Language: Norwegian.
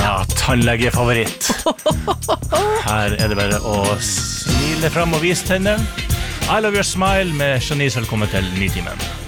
Ja, tannlegefavoritt. Her det bare å smile frem og vise tennene. I love your smile med Shanice, velkommen til Nitimen.